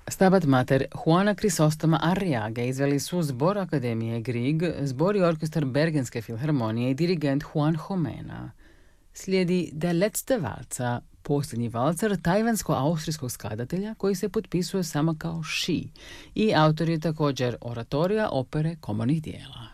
Stabat Mater Juana Crisostoma Arriaga izveli su zbor Akademije Grieg, zbor i orkestar Bergenske filharmonije i dirigent Juan Jomena. Slijedi Der letzte Walzer, posljednji valcer tajvansko-austrijskog skladatelja koji se potpisuje samo kao Shi i autor je također oratorija, opere, komornih dijela.